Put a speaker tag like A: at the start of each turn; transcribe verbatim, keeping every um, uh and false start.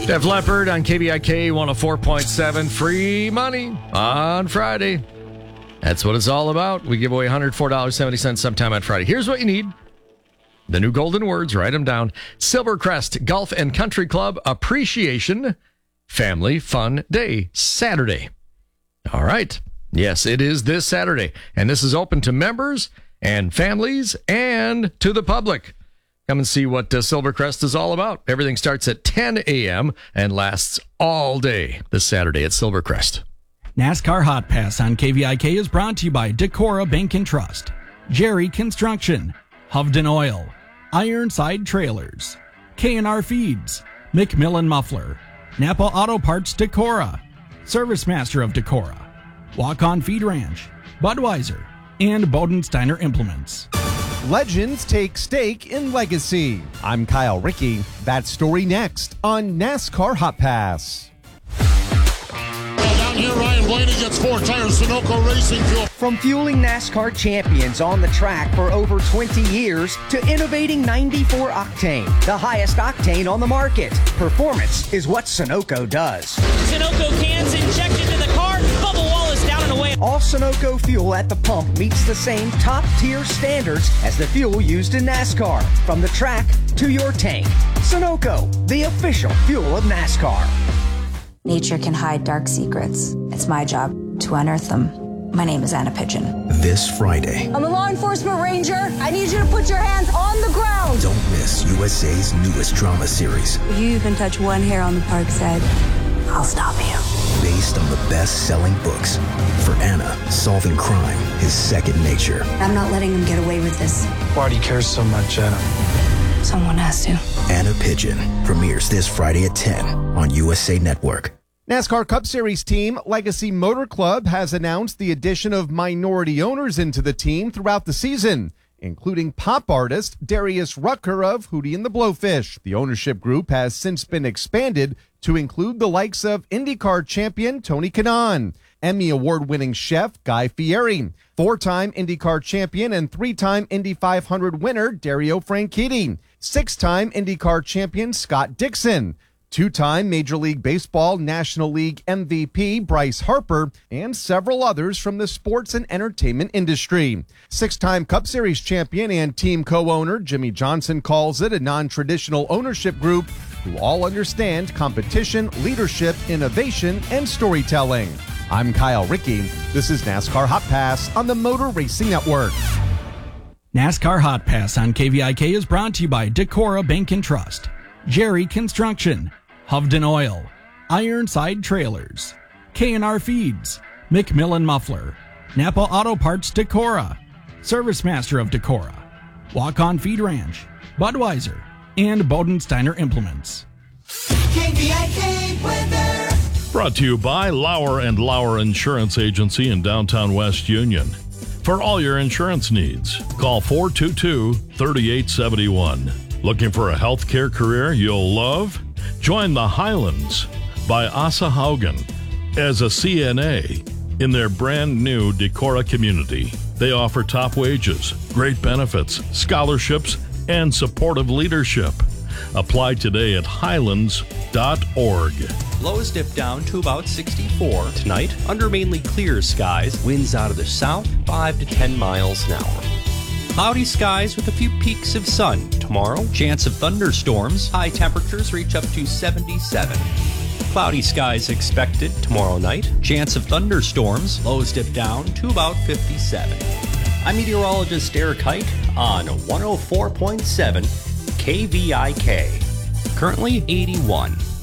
A: Def Leppard on K V I K one oh four point seven. Free money on Friday. That's what it's all about. We give away one hundred four dollars and seventy cents sometime on Friday. Here's what you need. The new golden words, write them down. Silvercrest Golf and Country Club Appreciation Family Fun Day, Saturday. All right. Yes, it is this Saturday. And this is open to members and families and to the public. Come and see what uh, Silvercrest is all about. Everything starts at ten a.m. and lasts all day this Saturday at Silvercrest.
B: NASCAR Hot Pass on K V I K is brought to you by Decorah Bank and Trust, Jerry Construction, Hovden Oil, Ironside Trailers, K and R Feeds, McMillan Muffler, Napa Auto Parts Decorah, Service Master of Decorah, Walk On Feed Ranch, Budweiser, and Bodensteiner Implements.
C: Legends take stake in legacy. I'm Kyle Rickey. That story next on NASCAR Hot Pass.
D: Down here, Ryan Blaney gets four tires, Sunoco Racing Fuel.
E: From fueling NASCAR champions on the track for over twenty years to innovating ninety-four octane, the highest octane on the market. Performance is what Sunoco does.
F: Sunoco cans injected to the car, bubble wall is down and away.
E: All Sunoco fuel at the pump meets the same top-tier standards as the fuel used in NASCAR. From the track to your tank. Sunoco, the official fuel of NASCAR.
G: Nature can hide dark secrets. It's my job to unearth them. My name is Anna Pigeon.
H: This Friday.
I: I'm a law enforcement ranger. I need you to put your hands on the ground.
H: Don't miss U S A's newest drama series.
G: If you even touch one hair on the park's head, I'll stop you.
H: Based on the best-selling books. For Anna, solving crime is second nature.
G: I'm not letting him get away with this.
J: Why do you care so much, Anna?
G: Someone has to.
H: Anna Pigeon premieres this Friday at ten on U S A Network.
C: NASCAR Cup Series team Legacy Motor Club has announced the addition of minority owners into the team throughout the season, including pop artist Darius Rucker of Hootie and the Blowfish. The ownership group has since been expanded to include the likes of IndyCar champion Tony Kanaan, Emmy Award-winning chef Guy Fieri, four-time IndyCar champion and three-time Indy five hundred winner Dario Franchitti, six-time IndyCar champion Scott Dixon, two-time Major League Baseball National League M V P Bryce Harper, and several others from the sports and entertainment industry. Six-time Cup Series champion and team co-owner Jimmy Johnson calls it a non-traditional ownership group who all understand competition, leadership, innovation, and storytelling. I'm Kyle Rickey. This is NASCAR Hot Pass on the Motor Racing Network.
B: NASCAR Hot Pass on K V I K is brought to you by Decorah Bank and Trust, Jerry Construction, Hovden Oil, Ironside Trailers, K and R Feeds, McMillan Muffler, Napa Auto Parts Decorah, Service Master of Decorah, Walk On Feed Ranch, Budweiser, and Bodensteiner Implements.
K: K V I K weather.
L: Brought to you by Lauer and Lauer Insurance Agency in downtown West Union. For all your insurance needs, call four two two, three eight seven one. Looking for a healthcare career you'll love? Join the Highlands by Asa Haugen as a C N A in their brand new Decorah community. They offer top wages, great benefits, scholarships, and supportive leadership. Apply today at highlands dot org.
M: Lows dip down to about sixty-four tonight. Under mainly clear skies, winds out of the south, five to ten miles an hour. Cloudy skies with a few peaks of sun. Tomorrow, chance of thunderstorms. High temperatures reach up to seventy-seven. Cloudy skies expected tomorrow night. Chance of thunderstorms. Lows dip down to about fifty-seven. I'm meteorologist Eric Hike on one oh four point seven K V I K. Currently eighty-one.